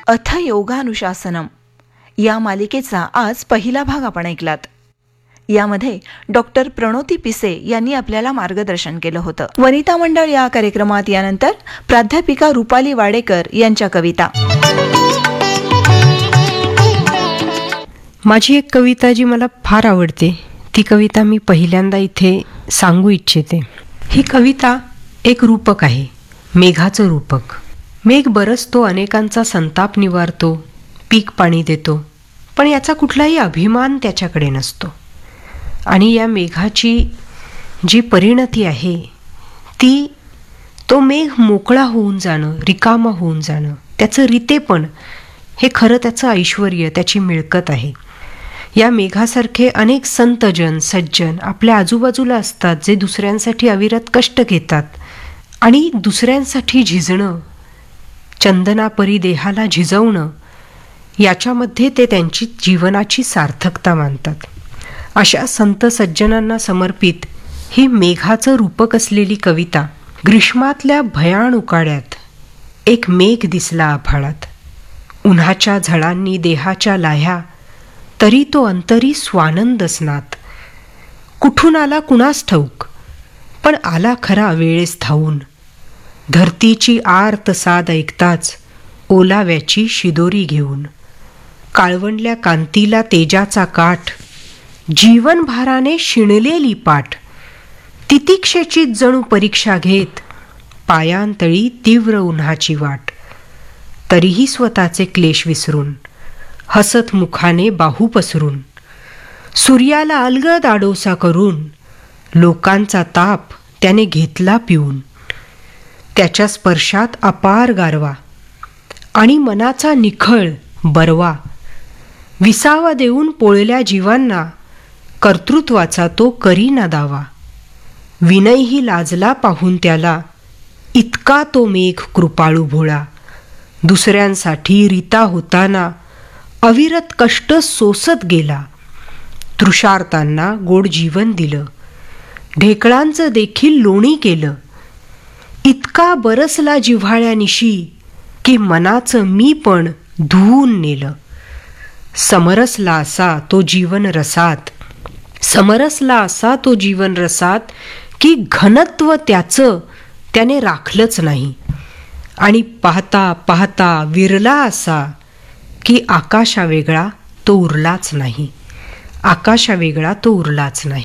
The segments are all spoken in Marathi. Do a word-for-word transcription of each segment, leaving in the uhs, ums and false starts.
अथ योगानुशासनम या मालिकेचा आज पहिला भाग आपण ऐकलात. यामध्ये डॉक्टर प्रणोती पिसे यांनी आपल्याला मार्गदर्शन केलं होतं. वनिता मंडळ या कार्यक्रमात यानंतर प्राध्यापिका रुपाली वाडेकर यांच्या कविता. माझी एक कविता जी मला फार आवडते, ती कविता मी पहिल्यांदा इथे सांगू इच्छिते. ही कविता एक रूपक आहे, मेघाचं रूपक. मेघ बरसतो, अनेकांचा संताप निवारतो, पीक पाणी देतो, पण याचा कुठलाही अभिमान त्याच्याकडे नसतो. आणि या मेघाची जी परिणती आहे ती तो मेघ मोकळा होऊन जाणं, रिकामा होऊन जाणं, त्याचं रितेपण हे खरं त्याचं ऐश्वर्य, त्याची मिळकत आहे. या मेघासारखे अनेक संतजन सज्जन आपल्या आजूबाजूला असतात, जे दुसऱ्यांसाठी अविरत कष्ट घेतात आणि दुसऱ्यांसाठी झिजणं, चंदनापरी देहाला झिजवणं, याच्यामध्ये ते त्यांची जीवनाची सार्थकता मानतात. अशा संत सज्जनांना समर्पित ही मेघाचं रूपक असलेली कविता. ग्रीष्मातल्या भयाण उकाड्यात एक मेघ दिसला आभाळात, उन्हाच्या झळांनी देहाच्या लाह्या, तरी तो अंतरी स्वानंद स्नात. कुठून आला कुणास ठाऊक, पण आला खरा वेळेस धावून. धरतीची आर्त साद ऐकताच ओलाव्याची शिदोरी घेऊन. काळवंडल्या कांतीला तेजाचा काठ, जीवनभाराने शिणलेली पाठ. तितिक्षेची जणू परीक्षा घेत, पायांतळी तीव्र उन्हाची वाट. तरीही स्वतःचे क्लेश विसरून, हसत मुखाने बाहू पसरून, सूर्याला अलगद आडोसा करून, लोकांचा ताप त्याने घेतला पिऊन. त्याच्या स्पर्शात अपार गारवा आणि मनाचा निखळ बरवा. विसावा देऊन पोळल्या जीवांना, कर्तृत्वाचा तो करीना दावा. विनयही लाजला पाहून त्याला, इतका तो मेघ कृपाळू भोळा. दुसऱ्यांसाठी रीता होताना अविरत कष्ट सोसत गेला. तृषार्तांना गोड जीवन दिलं, ढेकळांचं देखील लोणी केलं. इतका बरसला जिव्हाळ्यानिशी, की मनाचं मी पण धुवून नेलं. समरसला असा तो जीवन रसात, समरसला असा तो जीवन रसात, की घनत्व त्याचं त्याने राखलंच नाही. आणि पाहता पाहता विरला असा, की आकाशा वेगळा तो उरलाच नाही. आकाशा वेगळा तो उरलाच नाही.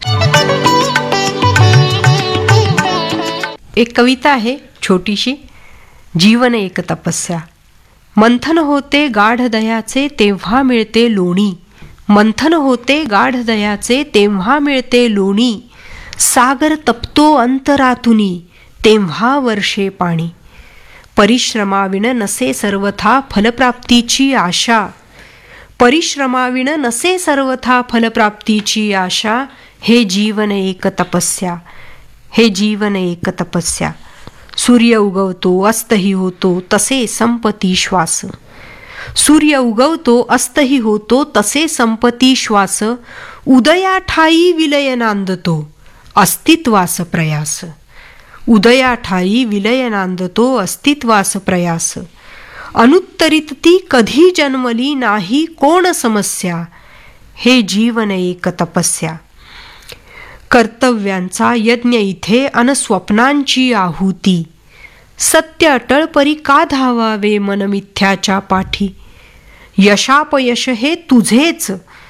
एक कविता आहे छोटीशी, जीवन एक तपस्या. मंथन होते गाढ दयाचे तेव्हा मिळते लोणी. मंथन होते गाढ दयाचे तेव्हा मिळते लोणी. सागर तपतो अंतरातुनी तेव्हा वर्षे पाणी. परिश्रमाविण नसे सर्वथा फलप्राप्तीची आशा. परिश्रमाविण नसे सर्वथा फलप्राप्तीची आशा. हे जीवन एक तपस्या, हे जीवन एक तपस्या. सूर्य उगवतो अस्तही होतो तसे संपती श्वास. सूर्य उगवतो अस्तही होतो तसे संपती श्वास. उदया ठाई विलय नांदतो अस्तित्वास प्रयास. उदया ठाई विलय नांदतो अस्तित्वास प्रयास. अनुत्तरित ती कधी जन्मली नाही कोण समस्या. हे जीवन एक तपस्या. कर्तव्यांचा यज्ञ इथे अन स्वप्नांची आहुती. सत्य अटळ परी का धावावे मन मिथ्याच्या पाठी. यशापयश हे तुझेच